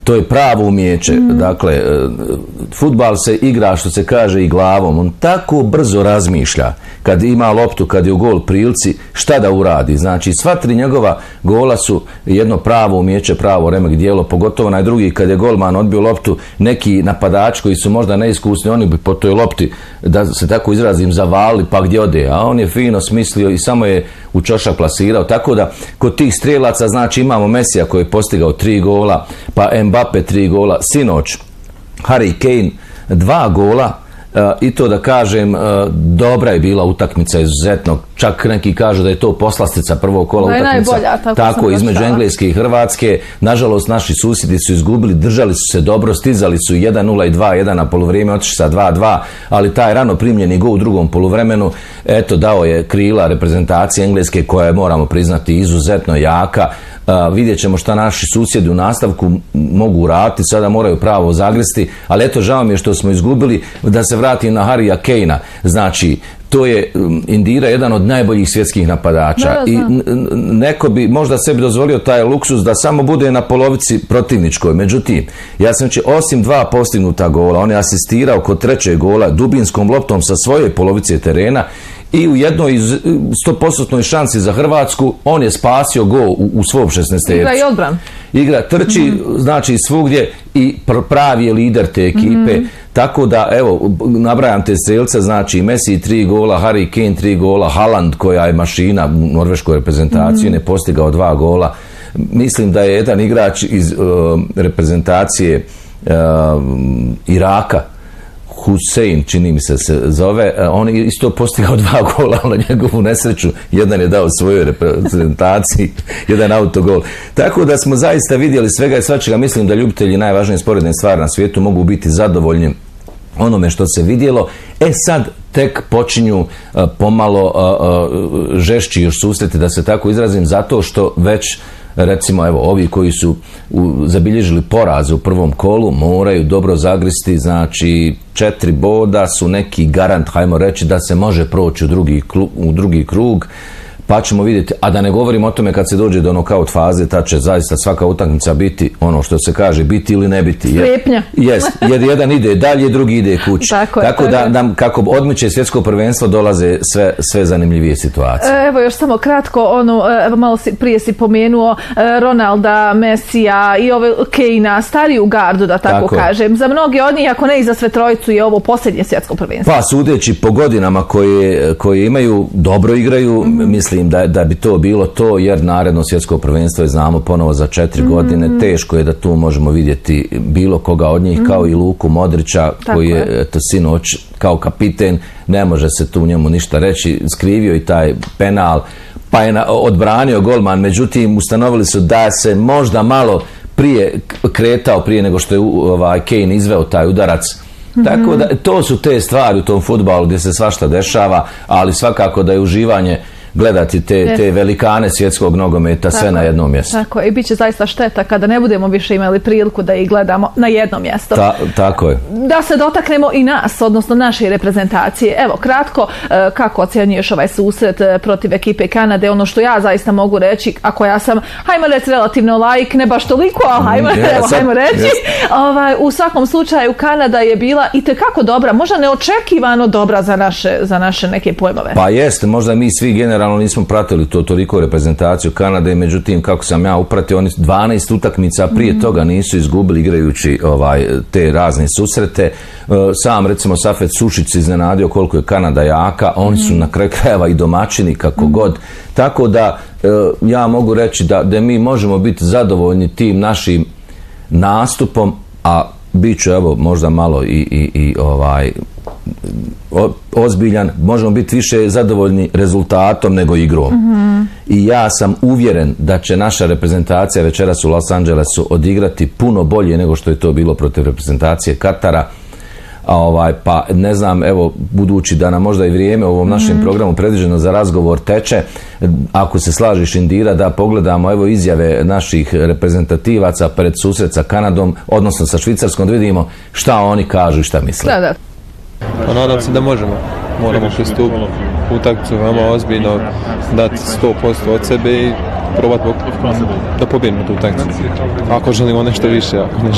To je pravo umijeće. Dakle, fudbal se igra, što se kaže, i glavom. On tako brzo razmišlja kad ima loptu, kad je u gol prilici, šta da uradi. Znači, sva tri njegova gola su jedno pravo umijeće, pravo remek djelo, pogotovo onaj drugi kad je golman odbio loptu, neki napadač koji su možda neiskusni, oni bi po toj lopti, da se tako izrazim, zavali, pa gdje ode. A on je fino smislio i samo je u čošak plasirao. Tako da, kod tih strelaca, znači, imamo Mesija koji je postigao 3 gola, pa Mbappe 3 gola, sinoć Harry Kane 2 gola, i to da kažem, dobra je bila utakmica, izuzetno, čak neki kažu da je to poslastica prvog kola utakmica, najbolja, tako između Engleske i Hrvatske. Nažalost, naši susjedi su izgubili, držali su se dobro, stizali su 1-0 i 2-1 na poluvrijeme, otišli sa 2-2, ali taj rano primljeni gol u drugom poluvremenu, eto, dao je krila reprezentacije Engleske, koja je, moramo priznati, izuzetno jaka. Vidjet ćemo šta naši susjedi u nastavku mogu uraditi, sada moraju pravo zagresti, ali eto, žao mi je što smo izgubili. Da se vratim na Harrya Kanea, znači, to je Indira jedan od najboljih svjetskih napadača i neko bi možda sebi dozvolio taj luksus da samo bude na polovici protivničkoj. Međutim, ja sam osim 2 postignuta gola, on je asistirao kod 3. gola dubinskom loptom sa svoje polovice terena i u jednoj 100% šansi za Hrvatsku on je spasio gol u svom 16. Igra i odbran. Igra, trči, znači svugdje i pravi je lider te ekipe. Tako da, evo, nabrajam te strelce, znači Messi 3 gola, Harry Kane 3 gola, Haaland, koja je mašina u norveškoj reprezentaciji, ne postigao 2 gola. Mislim da je jedan igrač iz reprezentacije Iraka, Hussein, čini mi se zove, on je isto postigao 2 gola, ali na njegovu nesreću jedan je dao svojoj reprezentaciji, jedan autogol. Tako da smo zaista vidjeli svega i svačega. Mislim da ljubitelji najvažnije sporedne stvari na svijetu mogu biti zadovoljni onome što se vidjelo. Sad tek počinju pomalo žešći još susreti, da se tako izrazim, zato što već, recimo, evo, ovi koji su zabilježili poraze u prvom kolu moraju dobro zagristi, znači 4 boda su neki garant, hajmo reći, da se može proći u drugi krug, pa ćemo vidjeti. A da ne govorim o tome kad se dođe do nokaut faze, ta će zaista svaka utakmica biti, ono što se kaže, biti ili ne biti. Strepnja. Jer jedan ide dalje, drugi ide kući. Tako da nam, kako odmiče svjetsko prvenstvo, dolaze sve zanimljivije situacije. Evo još samo kratko, evo malo prije si pomenuo Ronalda, Messija i ove Kanea, stariju gardu, da tako kažem. Za mnogi od njih, ako ne i za sve trojicu, je ovo posljednje svjetsko prvenstvo. Pa sudeći po godinama koje imaju, dobro igraju, mislim da bi to bilo to, jer naredno svjetsko prvenstvo je, znamo, ponovo za 4 godine. Teško je da tu možemo vidjeti bilo koga od njih, kao i Luku Modrića, koji je sinoć kao kapiten, ne može se tu njemu ništa reći, skrivio i taj penal, pa je odbranio golman. Međutim, ustanovili su da se možda malo prije kretao, prije nego što je Kane izveo taj udarac. Tako da, to su te stvari u tom fudbalu gdje se svašta dešava, ali svakako da je uživanje gledati te velikane svjetskog nogometa sve na jednom mjestu. Tako je, i bit će zaista šteta kada ne budemo više imali priliku da ih gledamo na jednom mjestu. Tako je. Da se dotaknemo i nas, odnosno naše reprezentacije. Evo, kratko, kako ocjenjuješ ovaj susret protiv ekipe Kanade? Ono što ja zaista mogu reći, ako ja sam, hajmo reći, relativno laik, ne baš toliko, ali hajmo reći. U svakom slučaju, Kanada je bila itekako dobra, možda neočekivano dobra za naše neke pojmove. Pa jeste, možda mi svi generalno nismo pratili toliko reprezentaciju Kanade, međutim, kako sam ja upratio, oni 12 utakmica prije toga nisu izgubili igrajući te razne susrete. Sam, recimo, Safet Sušić se iznenadio koliko je Kanada jaka, oni su na kraju krajeva i domaćini, kako god. Tako da ja mogu reći da mi možemo biti zadovoljni tim našim nastupom, a bit ću, evo, možda malo i ozbiljan, možemo biti više zadovoljni rezultatom nego igrom. I ja sam uvjeren da će naša reprezentacija večeras u Los Angelesu odigrati puno bolje nego što je to bilo protiv reprezentacije Katara. Pa ne znam, evo, budući da nam možda i vrijeme u ovom našem programu predviđeno za razgovor teče, ako se slažiš, Indira, da pogledamo, evo, izjave naših reprezentativaca pred susret sa Kanadom, odnosno sa Švicarskom, da vidimo šta oni kažu i šta misle. Da. Pa nadam se da možemo pristupiti utakmicu veoma ozbiljno, dati 100% od sebe i probati da pobjedimo tu utakmicu. Ako želimo nešto više, ako ne želimo